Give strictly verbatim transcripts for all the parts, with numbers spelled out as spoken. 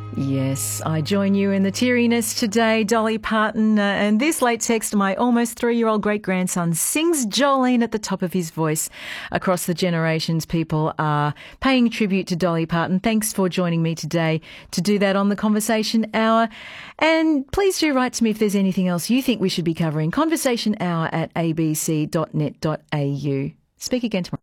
Yes, I join you in the teariness today, Dolly Parton. Uh, and this late text, my almost three-year-old great-grandson sings Jolene at the top of his voice. Across the generations, people are paying tribute to Dolly Parton. Thanks for joining me today to do that on the Conversation Hour. And please do write to me if there's anything else you think we should be covering. Conversation Hour at a b c dot net dot a u. Speak again tomorrow.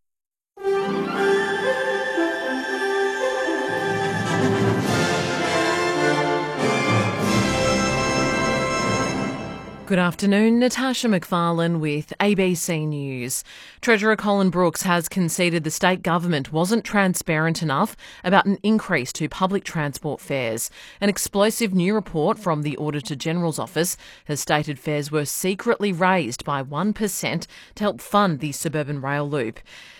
Good afternoon, Natasha McFarlane with A B C News. Treasurer Colin Brooks has conceded the state government wasn't transparent enough about an increase to public transport fares. An explosive new report from the Auditor-General's office has stated fares were secretly raised by one percent to help fund the suburban rail loop.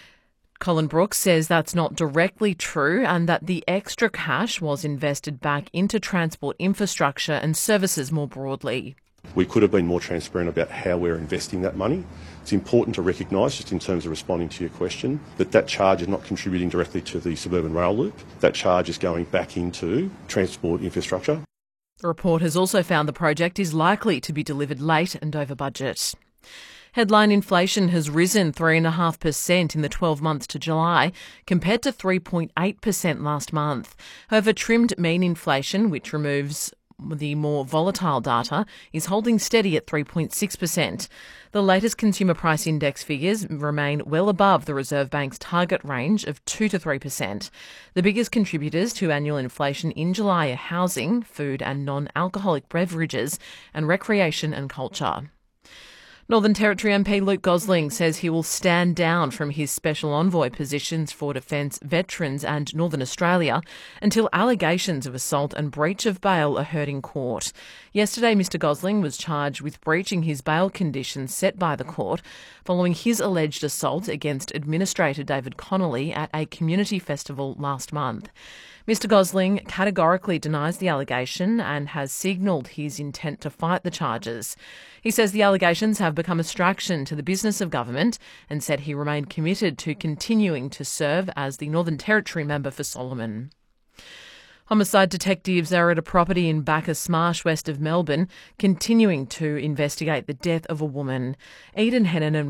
Colin Brooks says that's not directly true and that the extra cash was invested back into transport infrastructure and services more broadly. We could have been more transparent about how we're investing that money. It's important to recognise, just in terms of responding to your question, that that charge is not contributing directly to the suburban rail loop. That charge is going back into transport infrastructure. The report has also found the project is likely to be delivered late and over budget. Headline inflation has risen three point five percent in the twelve months to July, compared to three point eight percent last month. However, trimmed mean inflation, which removes the more volatile data, is holding steady at three point six percent. The latest consumer price index figures remain well above the Reserve Bank's target range of two to three percent. The biggest contributors to annual inflation in July are housing, food and non-alcoholic beverages, and recreation and culture. Northern Territory M P Luke Gosling says he will stand down from his special envoy positions for defence, veterans and Northern Australia until allegations of assault and breach of bail are heard in court. Yesterday, Mr Gosling was charged with breaching his bail conditions set by the court following his alleged assault against Administrator David Connolly at a community festival last month. Mr Gosling categorically denies the allegation and has signalled his intent to fight the charges. He says the allegations have become a distraction to the business of government and said he remained committed to continuing to serve as the Northern Territory member for Solomon. Homicide detectives are at a property in Bacchus Marsh, west of Melbourne, continuing to investigate the death of a woman. Eden Hennon and